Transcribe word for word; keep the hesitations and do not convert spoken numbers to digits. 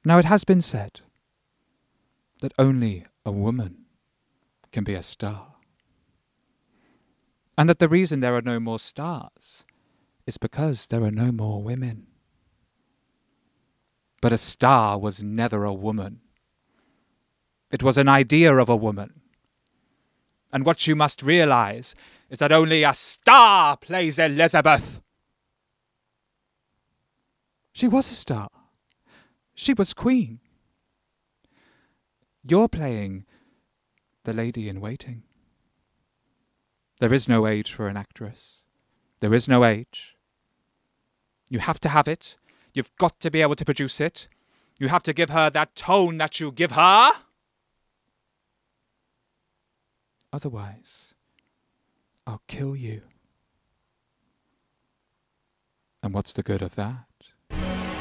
Now it has been said that only a woman can be a star, and that the reason there are no more stars is because there are no more women. But a star was never a woman. It was an idea of a woman. And what you must realize is that only a star plays Elizabeth. She was a star. She was queen. You're playing the lady in waiting. There is no age for an actress. There is no age. You have to have it. You've got to be able to produce it. You have to give her that tone that you give her. Otherwise, I'll kill you. And what's the good of that?